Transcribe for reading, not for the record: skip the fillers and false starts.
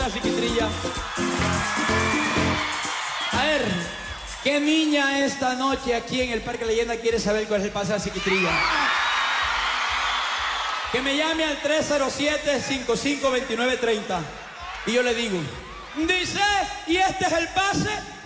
la psiquitrilla. A ver, ¿qué niña esta noche aquí en el Parque Leyenda quiere saber cuál es el pase de la psiquitrilla? Que me llame al 307-552930 y yo le digo, dice, y este es el pase.